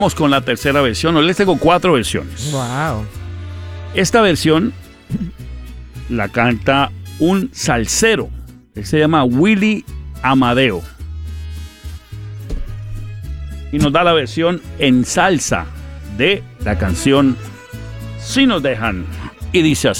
Vamos con la tercera versión. Hoy les tengo 4 versiones. Wow. Esta versión la canta un salsero. Él se llama Willy Amadeo. Y nos da la versión en salsa de la canción Si nos dejan. Y dice así.